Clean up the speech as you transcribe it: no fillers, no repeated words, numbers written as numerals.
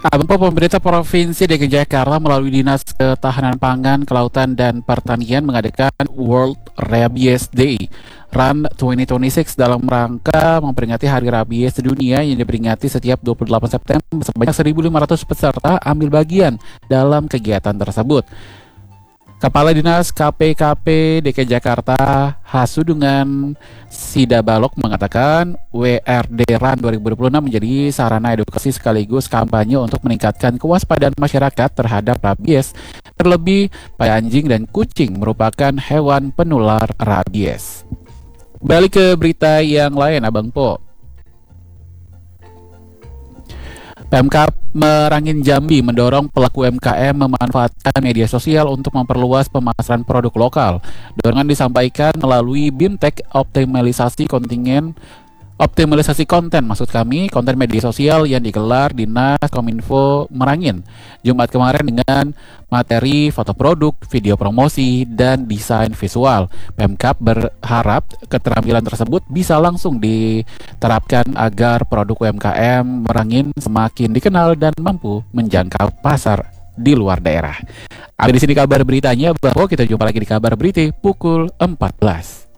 Pemerintah Provinsi DKI Jakarta melalui Dinas Ketahanan Pangan, Kelautan, dan Pertanian mengadakan World Rabies Day Run 2026 dalam rangka memperingati Hari Rabies Sedunia yang diperingati setiap 28 September. Sebanyak 1.500 peserta ambil bagian dalam kegiatan tersebut. Kepala Dinas KPKP DKI Jakarta Hasudungan Sidabalok mengatakan WRD Run 2026 menjadi sarana edukasi sekaligus kampanye untuk meningkatkan kewaspadaan masyarakat terhadap rabies, terlebih pada anjing dan kucing merupakan hewan penular rabies. Balik ke berita yang lain, Abang Po. Pemkab Merangin Jambi mendorong pelaku UMKM memanfaatkan media sosial untuk memperluas pemasaran produk lokal. Dorongan disampaikan melalui BIMTEK optimalisasi konten konten media sosial yang digelar Dinas Kominfo Merangin Jumat kemarin dengan materi foto produk, video promosi, dan desain visual. Pemkab berharap keterampilan tersebut bisa langsung diterapkan agar produk UMKM Merangin semakin dikenal dan mampu menjangkau pasar di luar daerah. Di sini kabar beritanya, bahwa kita jumpa lagi di kabar berita pukul 14.